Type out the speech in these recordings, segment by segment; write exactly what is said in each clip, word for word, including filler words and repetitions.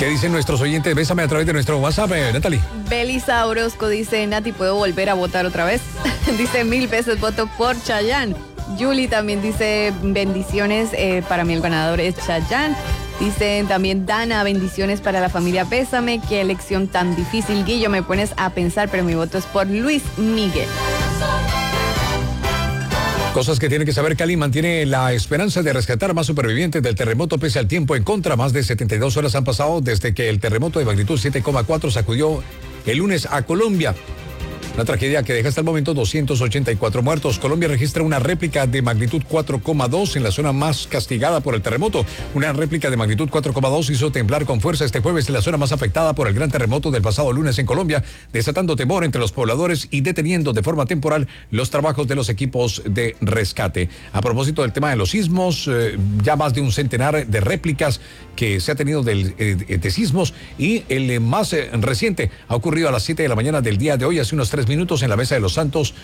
¿Qué dicen nuestros oyentes? Bésame a través de nuestro WhatsApp, eh, Natalie. Belisa Orozco dice, Nati, ¿puedo volver a votar otra vez? Dice, mil veces voto por Chayanne. Yuli también dice, bendiciones, eh, para mí el ganador es Chayanne. Dicen también, Dana, bendiciones para la familia Bésame. Qué elección tan difícil, Guillo, me pones a pensar, pero mi voto es por Luis Miguel. Cosas que tiene que saber. Cali mantiene la esperanza de rescatar más supervivientes del terremoto pese al tiempo en contra. Más de setenta y dos horas han pasado desde que el terremoto de magnitud siete coma cuatro sacudió el lunes a Colombia. Una tragedia que deja hasta el momento doscientos ochenta y cuatro muertos. Colombia registra una réplica de magnitud cuatro coma dos en la zona más castigada por el terremoto. Una réplica de magnitud cuatro coma dos hizo temblar con fuerza este jueves en la zona más afectada por el gran terremoto del pasado lunes en Colombia, desatando temor entre los pobladores y deteniendo de forma temporal los trabajos de los equipos de rescate. A propósito del tema de los sismos, eh, ya más de un centenar de réplicas que se ha tenido del, eh, de sismos, y el eh, más eh, reciente ha ocurrido a las siete de la mañana del día de hoy, hace unos tres minutos, en la Mesa de los Santos,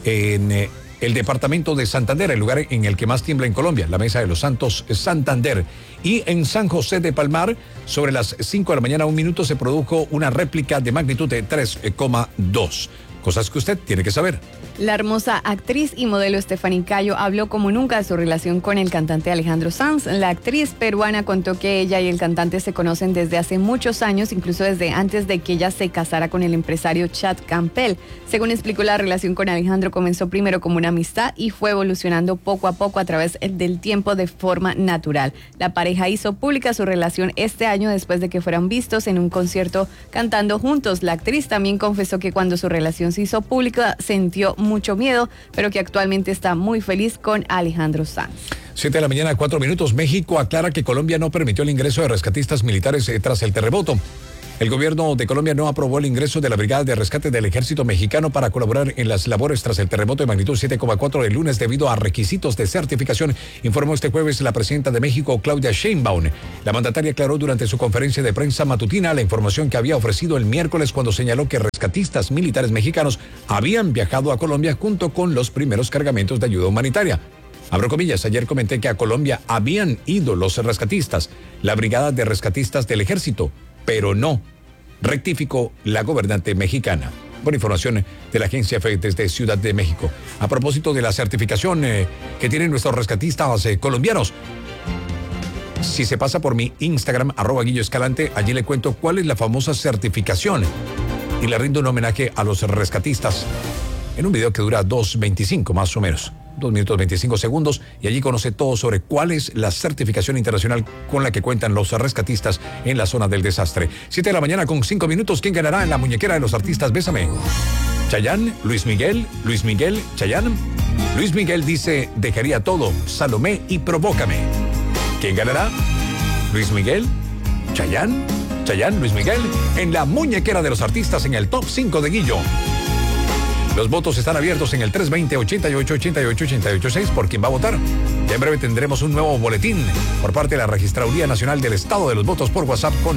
en eh, el departamento de Santander, el lugar en el que más tiembla en Colombia, la Mesa de los Santos, Santander. Y en San José de Palmar, sobre las cinco de la mañana, un minuto, se produjo una réplica de magnitud de tres coma dos. Cosas que usted tiene que saber. La hermosa actriz y modelo Stephanie Cayo habló como nunca de su relación con el cantante Alejandro Sanz. La actriz peruana contó que ella y el cantante se conocen desde hace muchos años, incluso desde antes de que ella se casara con el empresario Chad Campbell. Según explicó, la relación con Alejandro comenzó primero como una amistad y fue evolucionando poco a poco a través del tiempo de forma natural. La pareja hizo pública su relación este año después de que fueran vistos en un concierto cantando juntos. La actriz también confesó que cuando su relación se hizo pública sintió mucho miedo, pero que actualmente está muy feliz con Alejandro Sanz. Siete de la mañana, cuatro minutos. México aclara que Colombia no permitió el ingreso de rescatistas militares eh, tras el terremoto. El gobierno de Colombia no aprobó el ingreso de la Brigada de Rescate del Ejército Mexicano para colaborar en las labores tras el terremoto de magnitud siete coma cuatro del lunes debido a requisitos de certificación, informó este jueves la presidenta de México, Claudia Sheinbaum. La mandataria aclaró durante su conferencia de prensa matutina la información que había ofrecido el miércoles cuando señaló que rescatistas militares mexicanos habían viajado a Colombia junto con los primeros cargamentos de ayuda humanitaria. Abro comillas, ayer comenté que a Colombia habían ido los rescatistas, la Brigada de Rescatistas del Ejército, pero no, rectificó la gobernante mexicana. Buena información de la agencia F E desde Ciudad de México. A propósito de la certificación eh, que tienen nuestros rescatistas eh, colombianos, si se pasa por mi Instagram, arroba Guillo Escalante, allí le cuento cuál es la famosa certificación y le rindo un homenaje a los rescatistas en un video que dura dos veinticinco más o menos. dos minutos veinticinco segundos, y allí conoce todo sobre cuál es la certificación internacional con la que cuentan los rescatistas en la zona del desastre. siete de la mañana con cinco minutos. ¿Quién ganará en la muñequera de los artistas? Bésame. Chayanne, Luis Miguel, Luis Miguel, Chayanne. Luis Miguel dice, dejaría todo, Salomé y Provócame. ¿Quién ganará? Luis Miguel, Chayanne, Chayanne, Luis Miguel, en la muñequera de los artistas en el top cinco de Guillo. Los votos están abiertos en el tres veinte, ochenta y ocho, ochenta y ocho, ochenta y ocho seis por quien va a votar. Ya en breve tendremos un nuevo boletín por parte de la Registraduría Nacional del Estado de los Votos por WhatsApp con